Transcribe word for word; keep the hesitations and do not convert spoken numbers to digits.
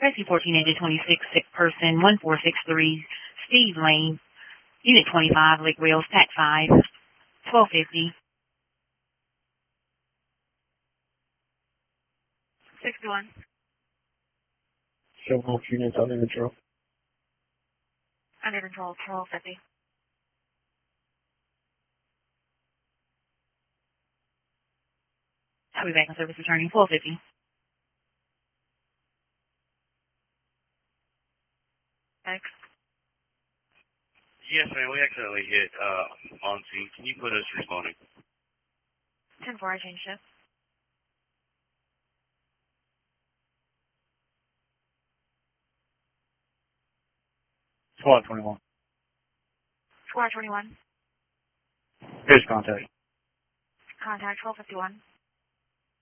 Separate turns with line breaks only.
Rescue fourteen eighty twenty-six, sick person, one four six three, Steve Lane, Unit twenty-five, Lake Wales, Pack five, twelve fifty. sixty-one.
Show both units under control.
Under control, twelve fifty. I'll be back on service returning, twelve fifty. X.
Yes, ma'am. We accidentally hit uh, on scene. Can you put us responding?
ten four, I changed shift.
Squad twenty-one.
Squad twenty-one.
Here's contact.
Contact twelve fifty-one.